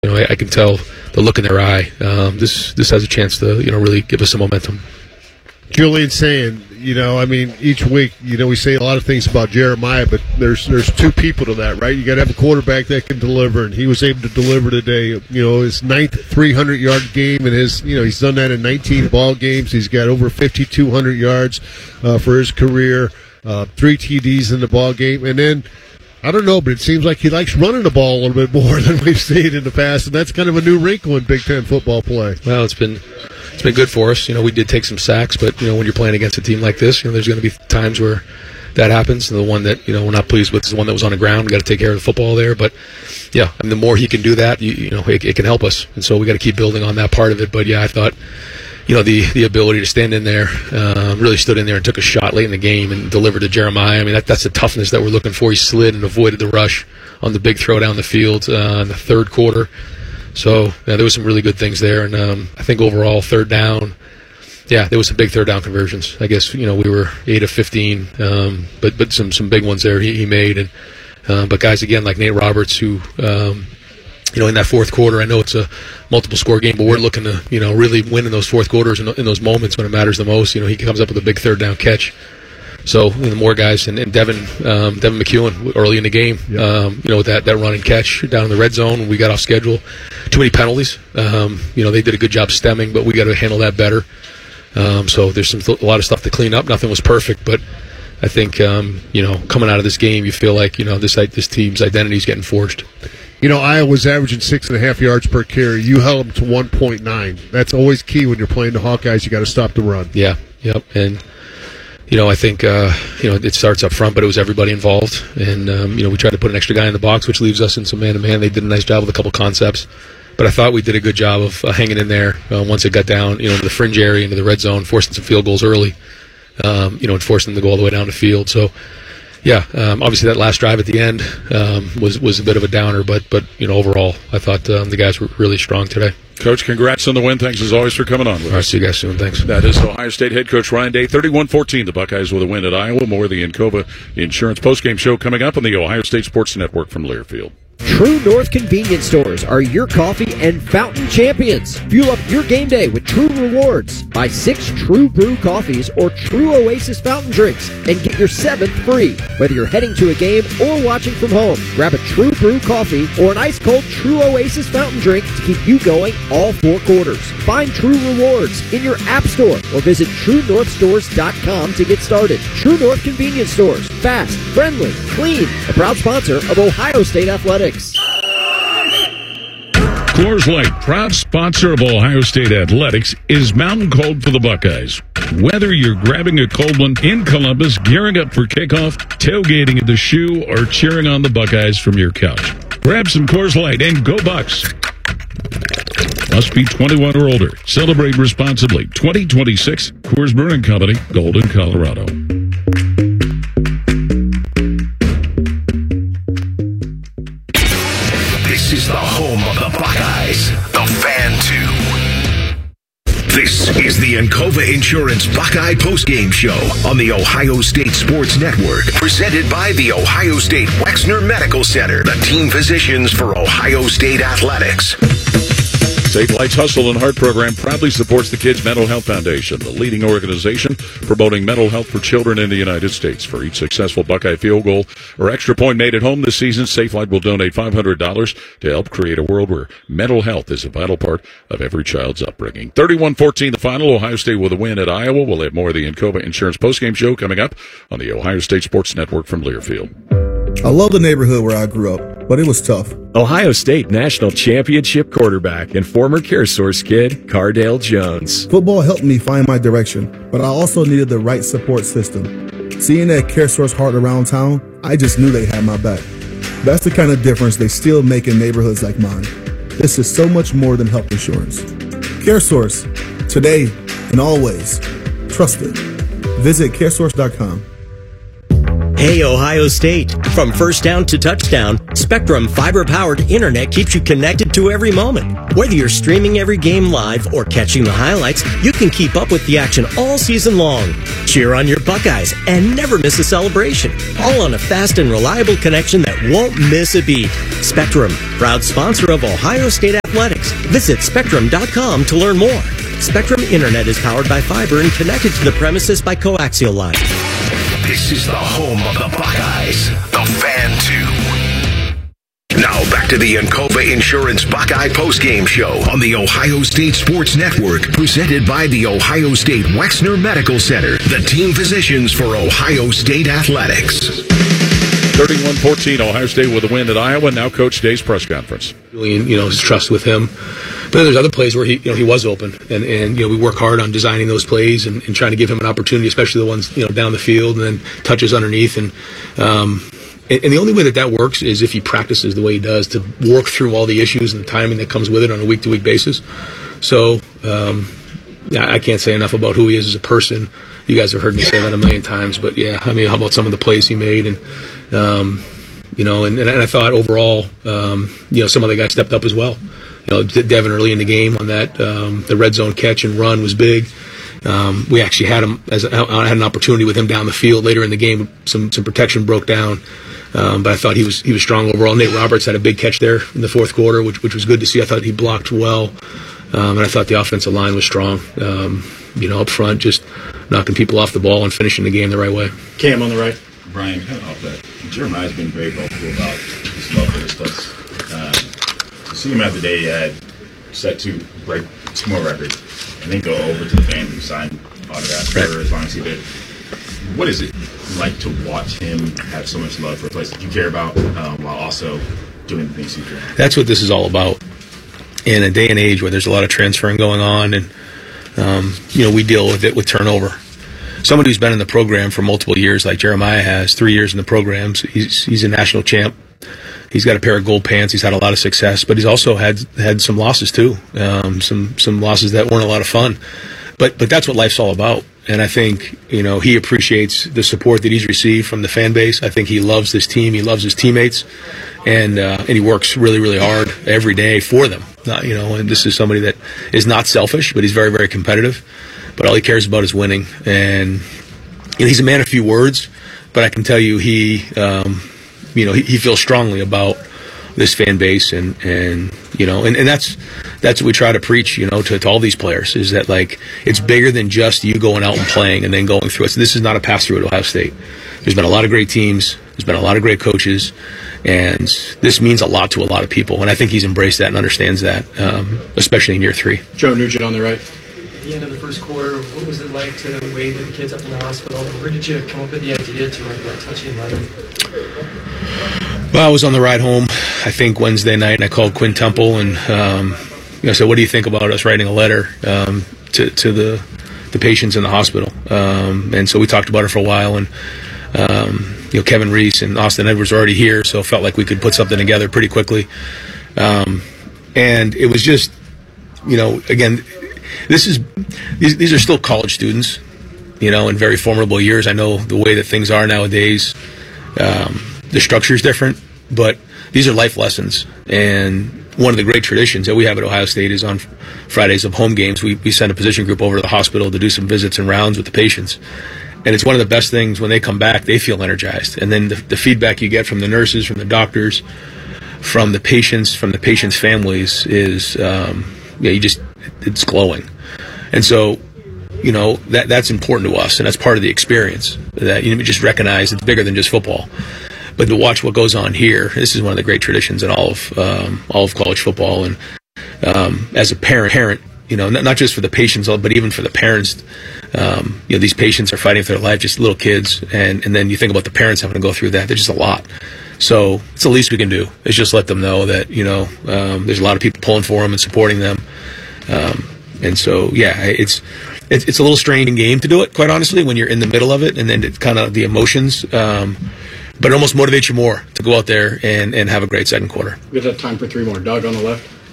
I can tell the look in their eye. This has a chance to really give us some momentum. Julian saying, each week, we say a lot of things about Jeremiah, but there's two people to that, right? You got to have a quarterback that can deliver, and he was able to deliver today. His 9th 300-yard game, and he's done that in 19 ball games. He's got over 5,200 yards for his career, 3 TDs in the ball game, and then I don't know, but it seems like he likes running the ball a little bit more than we've seen in the past, and that's kind of a new wrinkle in Big Ten football play. Well, it's been good for us. We did take some sacks, but when you're playing against a team like this, there's going to be times where that happens. And the one that we're not pleased with is the one that was on the ground. We got to take care of the football there, but yeah, the more he can do that, it can help us, and so we got to keep building on that part of it. But yeah, I thought the ability to stand in there, really stood in there and took a shot late in the game and delivered to Jeremiah. That's the toughness that we're looking for. He slid and avoided the rush on the big throw down the field in the third quarter. So there was some really good things there, and I think overall third down, there was some big third down conversions. I guess we were 8 of 15, but some big ones there he made, and but guys again like Nate Roberts who. In that fourth quarter, I know it's a multiple score game, but we're looking to, really win in those fourth quarters in those moments when it matters the most. He comes up with a big third down catch. So the more guys, and Devin McEwen early in the game, with that run and catch down in the red zone, we got off schedule. Too many penalties. They did a good job stemming, but we got to handle that better. So there's a lot of stuff to clean up. Nothing was perfect, but I think, coming out of this game, you feel like, this team's identity is getting forged. Iowa's averaging 6.5 yards per carry. You held them to 1.9. That's always key when you're playing the Hawkeyes. You got to stop the run. Yeah, yep. And, I think, it starts up front, but it was everybody involved. And, we tried to put an extra guy in the box, which leaves us in some man-to-man. They did a nice job with a couple concepts. But I thought we did a good job of hanging in there once it got down, into the fringe area, into the red zone, forcing some field goals early, and forcing them to go all the way down the field. So, yeah, obviously that last drive at the end was a bit of a downer, but overall, I thought the guys were really strong today. Coach, congrats on the win. Thanks as always for coming on with us. All right, see you guys soon. Thanks. That is Ohio State head coach Ryan Day. 31-14, the Buckeyes with a win at Iowa. More of the Encova Insurance postgame show coming up on the Ohio State Sports Network from Learfield. True North convenience stores are your coffee and fountain champions. Fuel up your game day with True Rewards. Buy 6 True Brew coffees or True Oasis fountain drinks and get your 7th free. Whether you're heading to a game or watching from home, grab a True Brew coffee or an ice-cold True Oasis fountain drink to keep you going all 4 quarters. Find True Rewards in your app store or visit TrueNorthStores.com to get started. True North convenience stores. Fast, friendly, clean. A proud sponsor of Ohio State Athletics. Coors Light, proud sponsor of Ohio State Athletics, is mountain cold for the Buckeyes. Whether you're grabbing a cold one in Columbus, gearing up for kickoff, tailgating at the Shoe, or cheering on the Buckeyes from your couch, grab some Coors Light and go Bucks. Must be 21 or older. Celebrate responsibly. 2026 Coors Brewing Company, Golden, Colorado. This is the home of the Buckeyes, the Fan 2. This is the Encova Insurance Buckeye postgame show on the Ohio State Sports Network, presented by the Ohio State Wexner Medical Center, the team physicians for Ohio State Athletics. State Light's Hustle and Heart program proudly supports the Kids Mental Health Foundation, the leading organization promoting mental health for children in the United States. For each successful Buckeye field goal or extra point made at home this season, Safe Light will donate $500 to help create a world where mental health is a vital part of every child's upbringing. 31-14 the final. Ohio State with a win at Iowa. We'll have more of the Encova Insurance postgame show coming up on the Ohio State Sports Network from Learfield. I love the neighborhood where I grew up, but it was tough. Ohio State National Championship quarterback and former CareSource kid, Cardale Jones. Football helped me find my direction, but I also needed the right support system. Seeing that CareSource heart around town, I just knew they had my back. That's the kind of difference they still make in neighborhoods like mine. This is so much more than health insurance. CareSource, today and always. Trust it. Visit CareSource.com. Hey, Ohio State. From first down to touchdown, Spectrum fiber-powered internet keeps you connected to every moment. Whether you're streaming every game live or catching the highlights, you can keep up with the action all season long. Cheer on your Buckeyes and never miss a celebration. All on a fast and reliable connection that won't miss a beat. Spectrum, proud sponsor of Ohio State Athletics. Visit spectrum.com to learn more. Spectrum Internet is powered by fiber and connected to the premises by coaxial line. This is the home of the Buckeyes, the Fan 2. Now back to the Encova Insurance Buckeye postgame show on the Ohio State Sports Network, presented by the Ohio State Wexner Medical Center, the team physicians for Ohio State Athletics. 31-14, Ohio State with a win at Iowa. Now Coach Day's press conference. His trust with him. But then there's other plays where he was open, and we work hard on designing those plays and trying to give him an opportunity, especially the ones down the field and then touches underneath. And the only way that works is if he practices the way he does, to work through all the issues and the timing that comes with it on a week-to-week basis. So I can't say enough about who he is as a person. You guys have heard me say that a million times, but how about some of the plays he made, and I thought overall, some other guys stepped up as well. Devin early in the game on that, the red zone catch and run was big. We actually had him I had an opportunity with him down the field later in the game. Some protection broke down, but I thought he was strong overall. Nate Roberts had a big catch there in the fourth quarter, which was good to see. I thought he blocked well, and I thought the offensive line was strong. Up front, just knocking people off the ball and finishing the game the right way. Cam on the right. Brian, kind of off that, Jeremiah's been very vocal about his love for this stuff. To see him out the day, he had set to break 2 more records and then go over to the fans who signed autographs for as long as he did. What is it like to watch him have so much love for a place that you care about while also doing the things he's doing? That's what this is all about. In a day and age where there's a lot of transferring going on, and we deal with it with turnover. Somebody who's been in the program for multiple years, like Jeremiah has, 3 years in the programs, he's a national champ. He's got a pair of gold pants. He's had a lot of success, but he's also had some losses too. Some losses that weren't a lot of fun. But that's what life's all about. And I think he appreciates the support that he's received from the fan base. I think he loves this team. He loves his teammates, and he works really, really hard every day for them. And this is somebody that is not selfish, but he's very, very competitive. But all he cares about is winning. And he's a man of few words, but I can tell you he feels strongly about this fan base, and that's what we try to preach, to all these players, is that it's bigger than just you going out and playing and then going through it. So this is not a pass through at Ohio State. There's been a lot of great teams. There's been a lot of great coaches, and this means a lot to a lot of people. And I think he's embraced that and understands that, especially in year 3. Joe Nugent on the right. At the end of the first quarter, what was it like to wave the kids up in the hospital? Where did you come up with the idea to write that touching letter? Well, I was on the ride home, I think, Wednesday night, and I called Quinn Temple and said, what do you think about us writing a letter to the patients in the hospital? And so we talked about it for a while, and Kevin Reese and Austin Edwards were already here, so it felt like we could put something together pretty quickly. And it was just, again, these are still college students, in very formidable years. I know the way that things are nowadays, the structure is different, but these are life lessons. And one of the great traditions that we have at Ohio State is on Fridays of home games, we send a position group over to the hospital to do some visits and rounds with the patients. And it's one of the best things when they come back, they feel energized. And then the feedback you get from the nurses, from the doctors, from the patients' families is, it's glowing. And so, that's important to us, and that's part of the experience, that you just recognize it's bigger than just football. But to watch what goes on here, this is one of the great traditions in all of college football. And as a parent, not just for the patients, but even for the parents, these patients are fighting for their life, just little kids, and then you think about the parents having to go through that. There's just a lot. So it's the least we can do, is just let them know that there's a lot of people pulling for them and supporting them. And so, it's a little strange game to do it, quite honestly, when you're in the middle of it, and then it's kind of the emotions. But it almost motivates you more to go out there and have a great second quarter. We have time for 3 more. Doug on the left.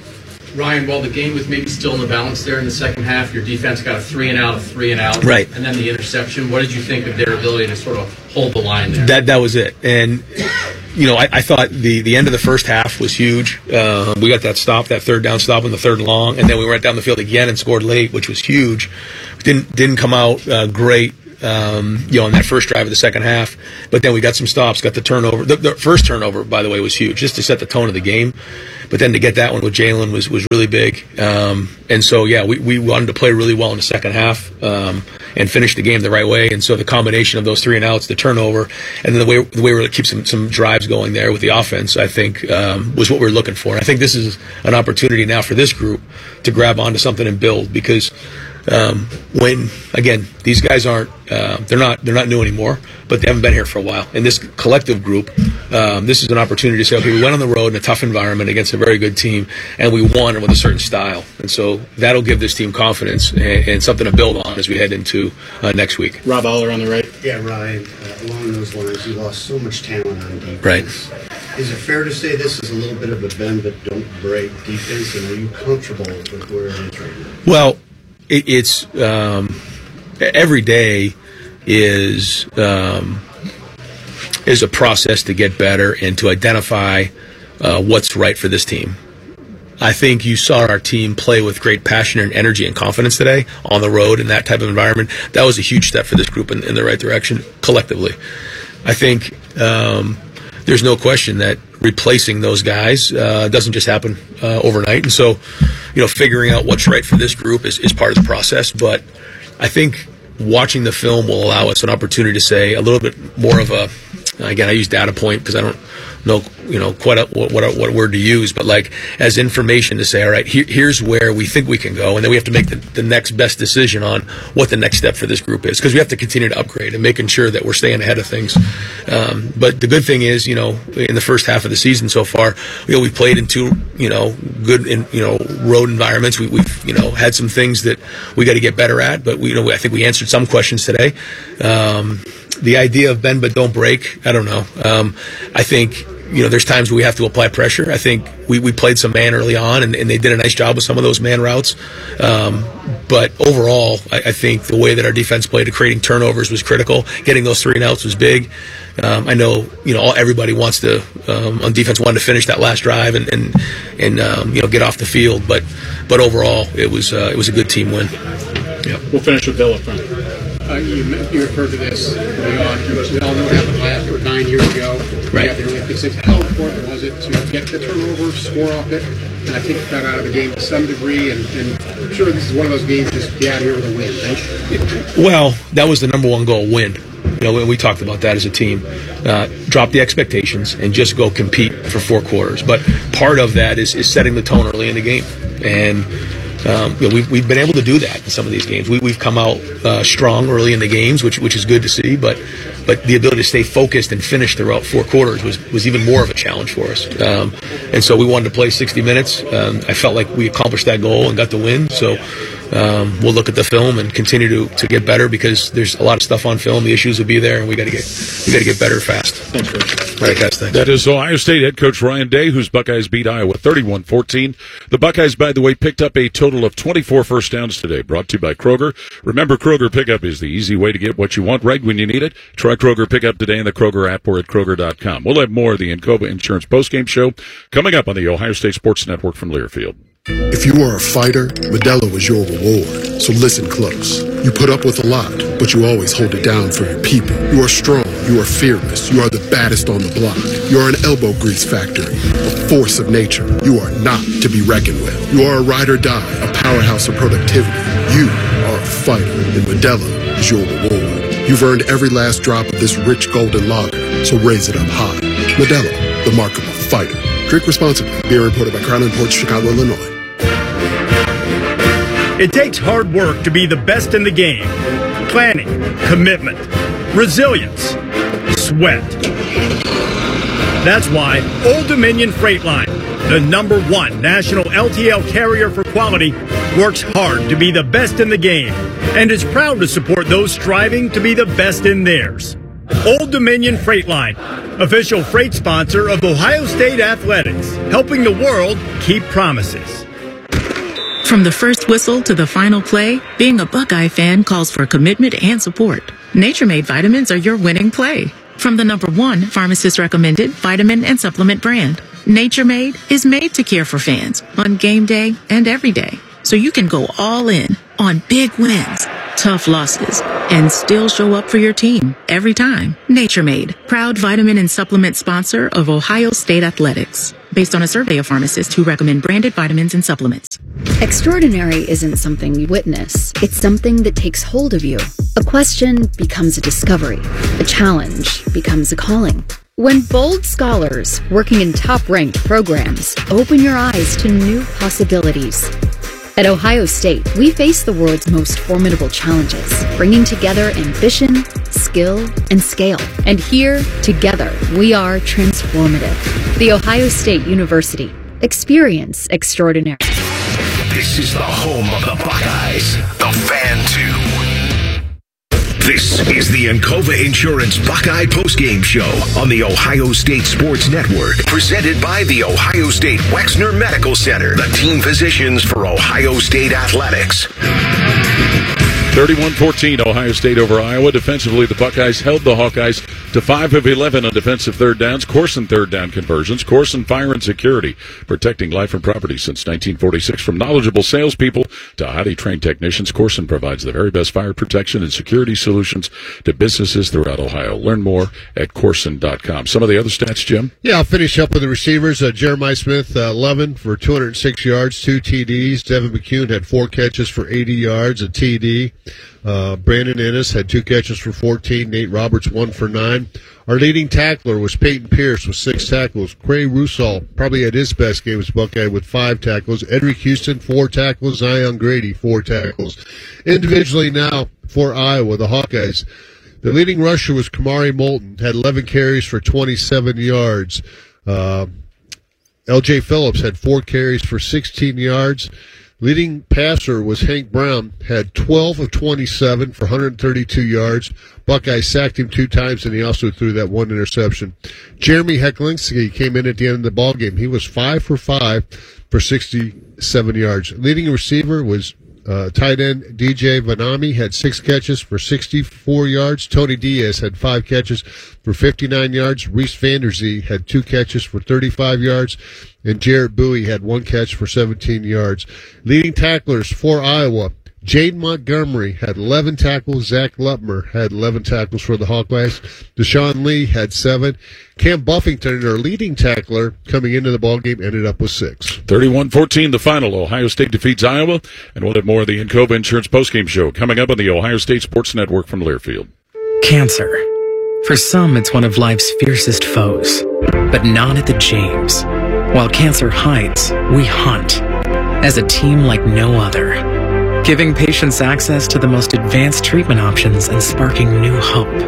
Ryan, while the game was maybe still in the balance there in the second half, your defense got a 3-and-out, Right. and then the interception. What did you think of their ability to sort of hold the line there? That was it. And, I thought the end of the first half was huge. We got that third down stop on the third and long, and then we went down the field again and scored late, which was huge. Didn't come out great. On that first drive of the second half, but then we got some stops, got the turnover. The first turnover, by the way, was huge, just to set the tone of the game. But then to get that one with Jalen was really big. And so, we wanted to play really well in the second half and finish the game the right way. And so the combination of those 3-and-outs, the turnover, and then the way we were able to keep some drives going there with the offense, I think, was what we were looking for. And I think this is an opportunity now for this group to grab onto something and build, because when, again, these guys aren't, they're not new anymore, but they haven't been here for a while. In this collective group, this is an opportunity to say, okay, we went on the road in a tough environment against a very good team, and we won with a certain style. And so that'll give this team confidence and something to build on as we head into next week. Rob Aller on the right. Yeah, Ryan, along those lines, you lost so much talent on defense. Right. Is it fair to say this is a little bit of a bend but don't break defense, and are you comfortable with where it is right now? Well, it's every day is a process to get better and to identify what's right for this team. I think you saw our team play with great passion and energy and confidence today on the road in that type of environment. That was a huge step for this group in the right direction collectively. I think there's no question that replacing those guys doesn't just happen overnight. And so, figuring out what's right for this group is part of the process. But I think watching the film will allow us an opportunity to say a little bit more of a, again, I use data point because I don't know, quite what word to use, but like as information to say, all right, here's where we think we can go, and then we have to make the next best decision on what the next step for this group is, because we have to continue to upgrade and making sure that we're staying ahead of things. But the good thing is, in the first half of the season so far, we've played in two, good, road environments. We've had some things that we got to get better at, but I think we answered some questions today. The idea of bend but don't break, I don't know. I think, there's times where we have to apply pressure. I think we played some man early on, and they did a nice job with some of those man routes. But overall, I think the way that our defense played, creating turnovers was critical. Getting those 3-and-outs was big. I know, everybody wants to, on defense, wanted to finish that last drive and get off the field. But overall, it was a good team win. Yeah. We'll finish with Bill up front. You referred to this early on. We all know what happened last year, 9 years ago. Right. The Olympic Six. How important was it to get the turnover, score off it, and I think got out of the game to some degree? And I'm sure this is one of those games just get out here with a win. Right? Well, that was the number one goal, win. We talked about that as a team. Drop the expectations and just go compete for 4 quarters. But part of that is setting the tone early in the game. And we've been able to do that in some of these games. We've come out strong early in the games, which is good to see. But the ability to stay focused and finish throughout 4 quarters was even more of a challenge for us. And so we wanted to play 60 minutes. I felt like we accomplished that goal and got the win. So we'll look at the film and continue to get better, because there's a lot of stuff on film. The issues will be there, and we got to get better fast. Thanks, Coach. All right, guys. Thanks. That is Ohio State head coach Ryan Day, whose Buckeyes beat Iowa 31-14. The Buckeyes, by the way, picked up a total of 24 first downs today, brought to you by Kroger. Remember, Kroger Pickup is the easy way to get what you want right when you need it. Try Kroger Pickup today in the Kroger app or at Kroger.com. We'll have more of the Encova Insurance postgame show coming up on the Ohio State Sports Network from Learfield. If you are a fighter, Modelo is your reward. So listen close. You put up with a lot, but you always hold it down for your people. You are strong. You are fearless. You are the baddest on the block. You are an elbow grease factory, a force of nature. You are not to be reckoned with. You are a ride or die, a powerhouse of productivity. You are a fighter, and Modelo is your reward. You've earned every last drop of this rich golden lager, so raise it up high. Modelo, the mark of a fighter. Drink responsibly. Beer imported by Crown Imports, Chicago, Illinois. It takes hard work to be the best in the game. Planning, commitment, resilience, sweat. That's why Old Dominion Freight Line, the #1 national LTL carrier for quality, works hard to be the best in the game and is proud to support those striving to be the best in theirs. Old Dominion Freight Line, official freight sponsor of Ohio State Athletics, helping the world keep promises. From the first whistle to the final play, being a Buckeye fan calls for commitment and support. Nature Made vitamins are your winning play. From the #1 pharmacist-recommended vitamin and supplement brand, Nature Made is made to care for fans on game day and every day. So you can go all in on big wins, tough losses, and still show up for your team every time. Nature Made, proud vitamin and supplement sponsor of Ohio State Athletics. Based on a survey of pharmacists who recommend branded vitamins and supplements. Extraordinary isn't something you witness. It's something that takes hold of you. A question becomes a discovery. A challenge becomes a calling. When bold scholars working in top-ranked programs open your eyes to new possibilities. At Ohio State, we face the world's most formidable challenges, bringing together ambition, skill, and scale. And here, together, we are transformative. The Ohio State University. Experience extraordinary. This is the home of the Buckeyes, the Fan 2. This is the Encova Insurance Buckeye Postgame Show on the Ohio State Sports Network, presented by the Ohio State Wexner Medical Center, the team physicians for Ohio State Athletics. 31-14, Ohio State over Iowa. Defensively, the Buckeyes held the Hawkeyes to 5 of 11 on defensive third downs. Corson third down conversions. Corson Fire and Security, protecting life and property since 1946. From knowledgeable salespeople to highly trained technicians, Corson provides the very best fire protection and security solutions to businesses throughout Ohio. Learn more at Corson.com. Some of the other stats, Jim? Yeah, I'll finish up with the receivers. Jeremiah Smith, 11 for 206 yards, 2 TDs. Devin McCune had 4 catches for 80 yards, a TD. Brandon Ennis had 2 catches for 14. Nate Roberts, 1 for 9. Our leading tackler was Peyton Pierce with 6 tackles. Cray Rusall probably had his best game as Buckeye with 5 tackles. Edric Houston, 4 tackles. Zion Grady, 4 tackles. Individually now for Iowa, the Hawkeyes. The leading rusher was Kamari Moulton, had 11 carries for 27 yards. L.J. Phillips had 4 carries for 16 yards. Leading passer was Hank Brown, had 12 of 27 for 132 yards. Buckeye sacked him 2 times, and he also threw that 1 interception. Jeremy Hecklinski came in at the end of the ballgame. He was 5 for 5 for 67 yards. Leading receiver was tight end DJ Vanami, had 6 catches for 64 yards. Tony Diaz had 5 catches for 59 yards. Reese Vanderzee had 2 catches for 35 yards. And Jarrett Bowie had 1 catch for 17 yards. Leading tacklers for Iowa, Jaden Montgomery had 11 tackles. Zach Lutmer had 11 tackles for the Hawkeyes. Deshaun Lee had 7. Cam Buffington, our leading tackler, coming into the ballgame, ended up with 6. 31-14, the final. Ohio State defeats Iowa. And we'll have more of the Encova Insurance postgame show coming up on the Ohio State Sports Network from Learfield. Cancer. For some, it's one of life's fiercest foes. But not at the James. While cancer hides, we hunt. As a team like no other. Giving patients access to the most advanced treatment options and sparking new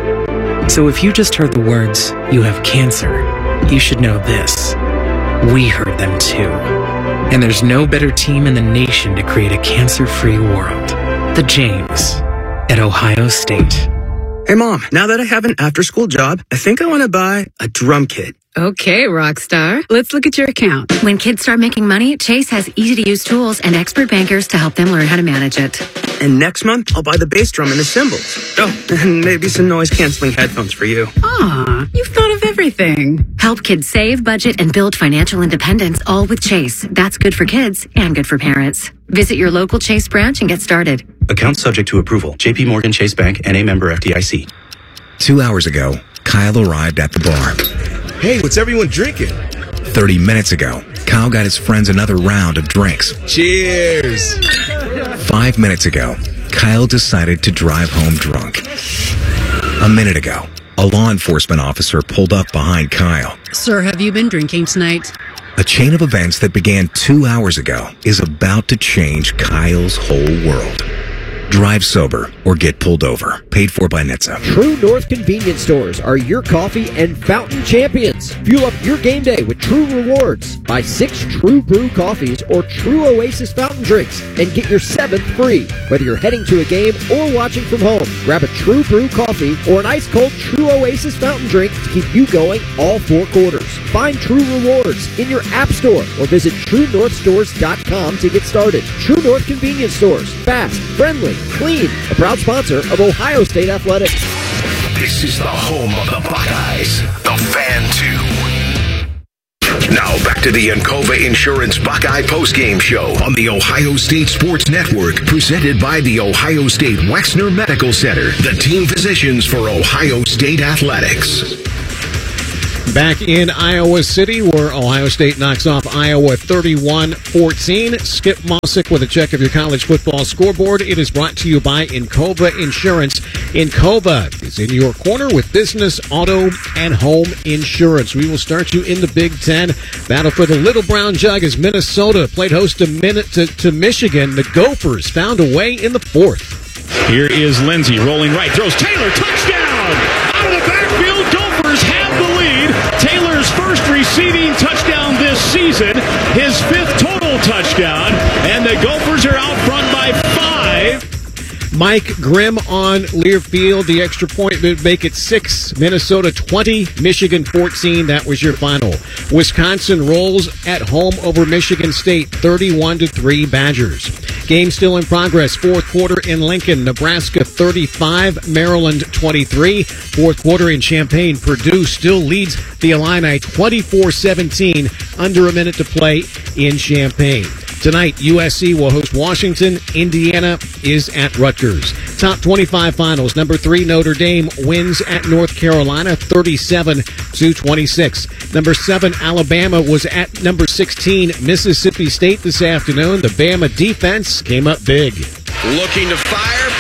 hope. So if you just heard the words, "You have cancer," you should know this. We heard them too. And there's no better team in the nation to create a cancer-free world. The James at Ohio State. Hey Mom, now that I have an after-school job, I think I want to buy a drum kit. Okay, Rockstar. Let's look at your account. When kids start making money, Chase has easy-to-use tools and expert bankers to help them learn how to manage it. And next month, I'll buy the bass drum and the cymbals. Oh, and maybe some noise-canceling headphones for you. Aw, you've thought of everything. Help kids save, budget, and build financial independence, all with Chase. That's good for kids and good for parents. Visit your local Chase branch and get started. Account subject to approval. J.P. Morgan Chase Bank, N.A. member FDIC. 2 hours ago, Kyle arrived at the bar. Hey, what's everyone drinking? 30 minutes ago, Kyle got his friends another round of drinks. Cheers! 5 minutes ago, Kyle decided to drive home drunk. A minute ago, a law enforcement officer pulled up behind Kyle. Sir, have you been drinking tonight? A chain of events that began 2 hours ago is about to change Kyle's whole world. Drive sober or get pulled over. Paid for by NHTSA. True North Convenience Stores are your coffee and fountain champions. Fuel up your game day with True Rewards. Buy 6 True Brew coffees or True Oasis fountain drinks and get your 7th free. Whether you're heading to a game or watching from home, Grab a True Brew coffee or an ice-cold True Oasis fountain drink to keep you going all 4 quarters. Find True Rewards in your app store or visit TrueNorthStores.com to get started. True North Convenience Stores. Fast, friendly, clean. A proud sponsor of Ohio State Athletics. This is the home of the Buckeyes, the Fan 2. Now back to the Encova Insurance Buckeye postgame show on the Ohio State Sports Network, presented by the Ohio State Wexner Medical Center, the team physicians for Ohio State Athletics. Back in Iowa City, where Ohio State knocks off Iowa 31-14. Skip Mossick with a check of your college football scoreboard. It is brought to you by Encova Insurance. Encova is in your corner with business, auto, and home insurance. We will start you in the Big Ten. Battle for the Little Brown Jug as Minnesota played host to Michigan. The Gophers found a way in the 4th. Here is Lindsey rolling right, throws Taylor, touchdown! Out of the backfield, Gophers have the lead. Taylor's first receiving touchdown this season, his 5th total touchdown, and the Gophers are out front by 5. Mike Grimm on Learfield. The extra point would make it 6. Minnesota 20, Michigan 14. That was your final. Wisconsin rolls at home over Michigan State, 31-3 Badgers. Game still in progress. 4th quarter in Lincoln. Nebraska 35, Maryland 23. 4th quarter in Champaign. Purdue still leads the Illini 24-17. Under a minute to play in Champaign. Tonight, USC will host Washington. Indiana is at Rutgers. Top 25 finals. Number 3, Notre Dame wins at North Carolina 37-26. Number 7, Alabama was at number 16, Mississippi State this afternoon. The Bama defense came up big. Looking to fire.